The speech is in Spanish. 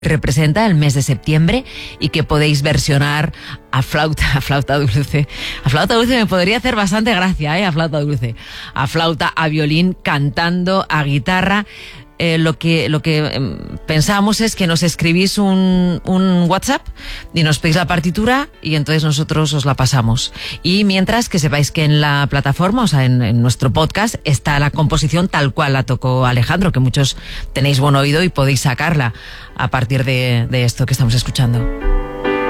representa el mes de septiembre y que podéis versionar a flauta dulce. A flauta dulce me podría hacer bastante gracia, a flauta dulce. A flauta, a violín, cantando, a guitarra. Lo que pensábamos es que nos escribís un WhatsApp y nos pedís la partitura y entonces nosotros os la pasamos. Y mientras, que sepáis que en la plataforma, o sea, en nuestro podcast, está la composición tal cual la tocó Alejandro, que muchos tenéis buen oído y podéis sacarla a partir de esto que estamos escuchando.